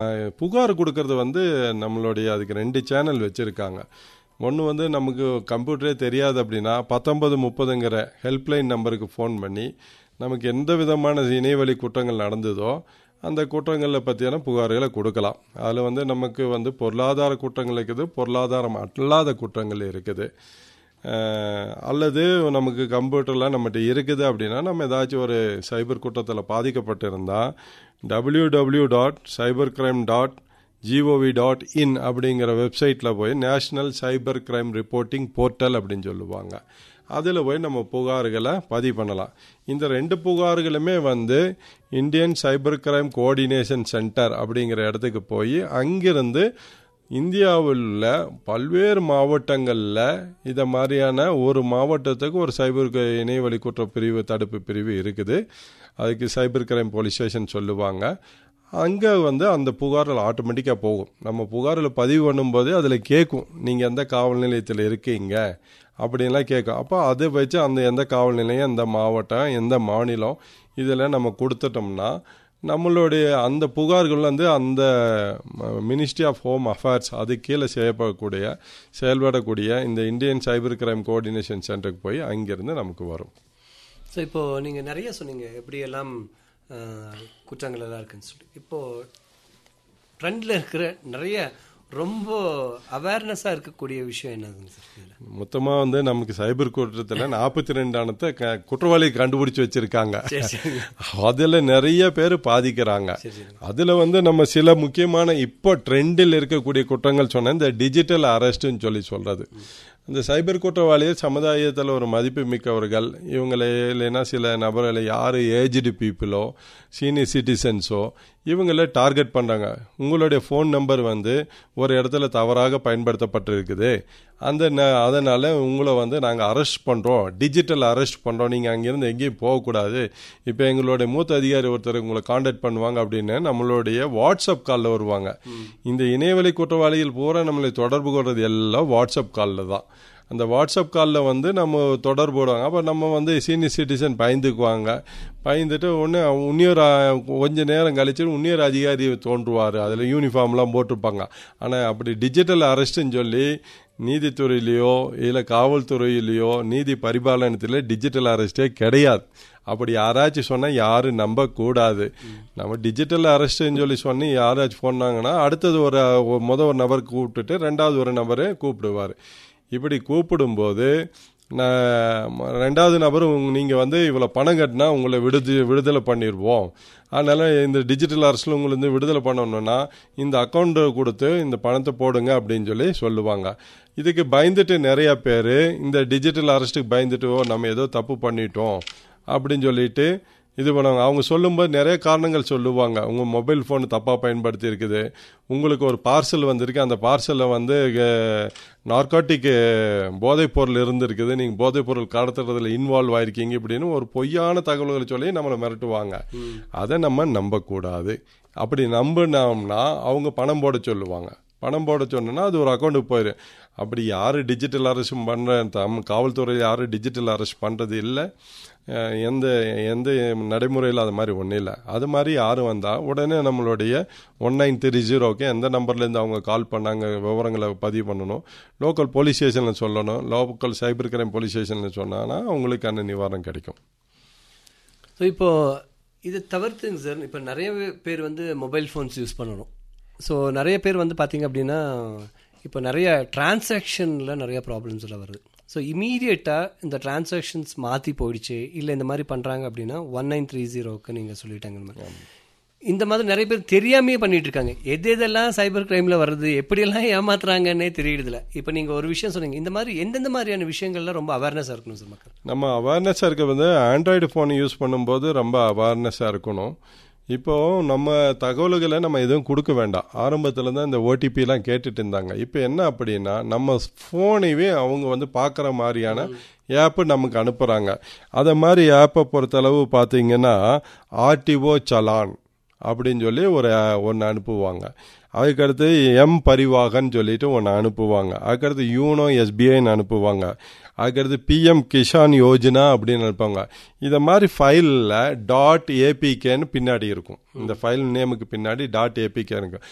புகார் கொடுக்கறது நம்மளுடைய அதுக்கு 2 சேனல் வச்சுருக்காங்க. ஒன்று நமக்கு கம்ப்யூட்டரே தெரியாது அப்படின்னா 1930ங்கிற ஹெல்ப்லைன் நம்பருக்கு ஃபோன் பண்ணி நமக்கு எந்த விதமான இணையவழி குற்றங்கள் நடந்ததோ அந்த குற்றங்களை பற்றியான புகார்களை கொடுக்கலாம். அதில் நமக்கு பொருளாதார குற்றங்கள் இருக்குது, பொருளாதாரம் அல்லாத குற்றங்கள் இருக்குது. அல்லது நமக்கு கம்ப்யூட்டர்லாம் நம்மகிட்ட இருக்குது அப்படின்னா நம்ம ஏதாச்சும் ஒரு சைபர் குற்றத்தில் பாதிக்கப்பட்டிருந்தால் www.cybercrime.gov.in அப்படிங்கிற வெப்சைட்டில் போய் national cyber crime reporting portal அப்படின்னு சொல்லுவாங்க. அதில் போய் நம்ம புகார்களை பதிவு பண்ணலாம். இந்த 2 புகார்களுமே Indian cyber crime coordination centre அப்படிங்கிற இடத்துக்கு போய் அங்கிருந்து இந்தியாவில் உள்ள பல்வேறு மாவட்டங்களில் இதை மாதிரியான ஒரு மாவட்டத்துக்கு ஒரு சைபர் இணையவழி குற்ற பிரிவு தடுப்பு பிரிவு இருக்குது. அதுக்கு சைபர் கிரைம் போலீஸ் ஸ்டேஷன் சொல்லுவாங்க. அங்கே அந்த புகாரில் ஆட்டோமேட்டிக்காக போகும். நம்ம புகாரில் பதிவு பண்ணும்போது அதில் கேட்கும் நீங்கள் எந்த காவல் நிலையத்தில் இருக்கீங்க அப்படின்லாம் கேட்கும். அப்போ அதை வச்சு எந்த காவல் நிலையம், எந்த மாவட்டம், எந்த மாநிலம் இதில் நம்ம கொடுத்துட்டோம்னா நம்மளுடைய அந்த புகார்கள் அந்த மினிஸ்ட்ரி ஆஃப் ஹோம் அஃபேர்ஸ் அது கீழே செயல்படக்கூடிய இந்த இந்தியன் சைபர் கிரைம் கோஆர்டினேஷன் சென்டருக்கு போய் அங்கிருந்து நமக்கு வரும். ஸோ இப்போது நீங்கள் நிறைய சொன்னீங்க எப்படியெல்லாம் குற்றங்கள் எல்லாம் இருக்குன்னு சொல்லி. இப்போது ட்ரெண்டில் இருக்கிற நிறைய ரொம்ப அவேர்னஸாக இருக்கக்கூடிய விஷயம் என்னதுங்க சார்? மொத்தமாக நமக்கு சைபர் குற்றத்தில் 42 குற்றவாளி கண்டுபிடிச்சி வச்சிருக்காங்க. அதில் நிறைய பேர் பாதிக்கிறாங்க. அதில் நம்ம சில முக்கியமான இப்போ ட்ரெண்டில் இருக்கக்கூடிய குற்றங்கள் சொன்ன இந்த டிஜிட்டல் அரெஸ்ட்னு சொல்றது. இந்த சைபர் குற்றவாளியை சமுதாயத்தில் ஒரு மதிப்பு மிக்கவர்கள் இவங்களே இல்லைன்னா சில நபர்களை யார் ஏஜ்டு பீப்புளோ சீனியர் சிட்டிசன்ஸோ இவங்கள டார்கெட் பண்ணுறாங்க. உங்களுடைய ஃபோன் நம்பர் ஒரு இடத்துல தவறாக பயன்படுத்தப்பட்டிருக்குது, அதனால் உங்களை நாங்கள் அரெஸ்ட் பண்ணுறோம், டிஜிட்டல் அரெஸ்ட் பண்ணுறோம், நீங்கள் அங்கேருந்து எங்கேயும் போகக்கூடாது, இப்போ எங்களுடைய மூத்த அதிகாரி ஒருத்தர் உங்களை காண்டாக்ட் பண்ணுவாங்க அப்படின்னு நம்மளுடைய வாட்ஸ்அப் காலில் வருவாங்க. இந்த இணையவழி குற்றவாளிகள் பூரா நம்மளை தொடர்பு கொள்வது எல்லாம் வாட்ஸ்அப் காலில் தான். அந்த வாட்ஸ்அப் காலில் நம்ம தொடர்பு போடுவாங்க. அப்போ நம்ம சீனியர் சிட்டிசன் பயந்துட்டு இன்னொரு கொஞ்சம் நேரம் கழிச்சு இன்னொரு அதிகாரி தோன்றுவார். அதில் யூனிஃபார்ம்லாம் போட்டிருப்பாங்க. ஆனால் அப்படி டிஜிட்டல் அரெஸ்ட்டுன்னு சொல்லி நீதித்துறையிலையோ இல்லை காவல்துறையிலையோ நீதி பரிபாலனத்தில் டிஜிட்டல் அரெஸ்டே கிடையாது. அப்படி யாராச்சும் சொன்னால் யாரும் நம்பக்கூடாது. நம்ம டிஜிட்டல் அரெஸ்ட்டுன்னு சொல்லி யாராச்சும் சொன்னாங்கன்னா அடுத்தது ஒரு நபர் கூப்பிட்டுட்டு 2வது ஒரு நபரை கூப்பிடுவார். இப்படி கூப்பிடும்போது 2வது நபர் நீங்கள் இவ்வளோ பணம் கட்டினா உங்களை விடுதலை பண்ணிடுவோம், அதனால் இந்த டிஜிட்டல் அரெஸ்ட்டில் உங்களை விடுதலை பண்ணணுன்னா இந்த அக்கௌண்ட்டை கொடுத்து இந்த பணத்தை போடுங்க அப்படின்னு சொல்லுவாங்க. இதுக்கு பயந்துட்டு நிறைய பேர் இந்த டிஜிட்டல் அரெஸ்ட்டுக்கு பயந்துட்டு நம்ம ஏதோ தப்பு பண்ணிட்டோம் அப்படின்னு சொல்லிட்டு இது பண்ணுவாங்க. அவங்க சொல்லும்போது நிறைய காரணங்கள் சொல்லுவாங்க. உங்கள் மொபைல் ஃபோன் தப்பாக பயன்படுத்தி இருக்குது, உங்களுக்கு ஒரு பார்சல் வந்திருக்கு, அந்த பார்சலில் நார்காட்டிக் போதைப்பொருள் இருந்திருக்குது, நீங்கள் போதைப்பொருள் கடத்துறதுல இன்வால்வ் ஆயிருக்கீங்க இப்படின்னு ஒரு பொய்யான தகவல்களை சொல்லி நம்மளை மிரட்டுவாங்க. அதை நம்ம நம்பக்கூடாது. அப்படி நம்பினோம்னா அவங்க பணம் போட சொல்லுவாங்க. பணம் போட சொன்னா அது ஒரு அக்கௌண்ட்டுக்கு போயிடும். அப்படி யார் டிஜிட்டல் அரெஸ்ட் பண்ணுற காவல்துறை யாரும் டிஜிட்டல் அரெஸ்ட் பண்ணுறது இல்லை. எந்த நடைமுறையில் அது மாதிரி ஒன்றும் இல்லை. அது மாதிரி யாரும் வந்தால் உடனே நம்மளுடைய 1930 எந்த நம்பர்லேருந்து அவங்க கால் பண்ணாங்க விவரங்களை பதிவு பண்ணணும், லோக்கல் போலீஸ் ஸ்டேஷனில் சொல்லணும், லோக்கல் சைபர் கிரைம் போலீஸ் ஸ்டேஷனில் சொன்னாங்கன்னா அவங்களுக்கான நிவாரணம் கிடைக்கும். ஸோ இப்போது இதை தவிர்த்துங்க சார், இப்போ நிறைய பேர் மொபைல் ஃபோன்ஸ் யூஸ் பண்ணணும். ஸோ நிறைய பேர் பார்த்தீங்க அப்படின்னா இப்போ நிறைய டிரான்சாக்ஷனில் நிறைய ப்ராப்ளம்ஸ் எல்லாம் வருது. ஸோ இமீடியட்டாக இந்த டிரான்சாக்ஷன்ஸ் மாற்றி போயிடுச்சு இல்லை இந்த மாதிரி பண்ணுறாங்க அப்படின்னா 1930க்கு நீங்கள் சொல்லிட்டாங்க. இந்த மாதிரி நிறைய பேர் தெரியாமையே பண்ணிட்டு இருக்காங்க. எதெல்லாம் சைபர் கிரைமில் வருது, எப்படியெல்லாம் ஏமாத்துறாங்கன்னே தெரியுதுல. இப்போ நீங்கள் ஒரு விஷயம் சொன்னீங்க, இந்த மாதிரி எந்தெந்த மாதிரியான விஷயங்கள்லாம் ரொம்ப அவேர்னஸாக இருக்கணும் சார் மக்கள்? நம்ம அவேர்னஸாக இருக்க ஆண்ட்ராய்டு ஃபோன் யூஸ் பண்ணும்போது ரொம்ப அவேர்னஸாக இருக்கணும். இப்போது நம்ம தகவல்களை நம்ம எதுவும் கொடுக்க வேண்டாம். ஆரம்பத்தில் தான் இந்த ஓடிபிலாம் கேட்டுட்டு இருந்தாங்க. இப்போ என்ன அப்படின்னா நம்ம ஃபோனைவே அவங்க பார்க்குற மாதிரியான ஆப்பு நமக்கு அனுப்புகிறாங்க. அதை மாதிரி ஆப்பை பொறுத்தளவு பார்த்தீங்கன்னா ஆர்டிஓ சலான் அப்படின்னு சொல்லி ஒன்று அனுப்புவாங்க. அதுக்கடுத்து பரிவாகன் சொல்லிட்டு ஒன்று அனுப்புவாங்க. அதுக்கடுத்து யூனோ எஸ்பிஐன்னு அனுப்புவாங்க. அதுக்கடுத்து பிஎம் கிஷான் யோஜனா அப்படின்னு அனுப்புவாங்க. இதை மாதிரி ஃபைலில் .apkன்னு பின்னாடி இருக்கும். இந்த ஃபைல் நேமுக்கு பின்னாடி .apk இருக்கும்.